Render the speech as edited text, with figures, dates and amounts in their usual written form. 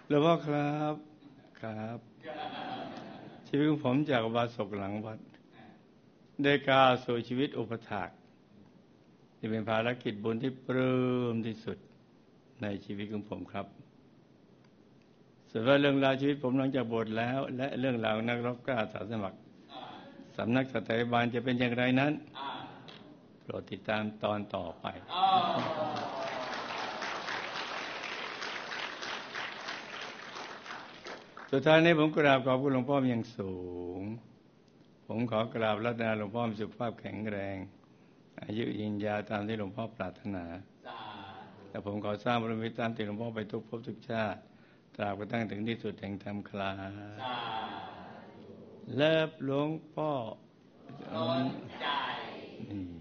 หลวงพ่อครับครับชีวิตของผมจากอุบาสกหลังวัดได้ก้าวสู่ชีวิตอุปถากที่เป็นภารกิจบุญที่ปลื้มที่สุดในชีวิตของผมครับส่วนว่าเรื่องราวชีวิตผมหลังจากบวชแล้วและเรื่องราวนักรบกล้าอาสาสมัครสำนักสัตยาบาลจะเป็นอย่างไรนั้นโปรดติดตามตอนต่อไปสุดท้ายนี้ผมกราบขอบคุณหลวงพ่ออย่างสูงผมขอกราบรัตนาหลวงพ่อมีสุขภาพแข็งแรงอายุยืนยาวตามที่หลวงพ่อปรารถนาแต่ผมขอสร้างบารมีตามที่หลวงพ่อไปทุกภพทุกชาติตราบกระทั่งถึงที่สุดแห่งธรรมคลาเลิฟหลวงพ่อใจ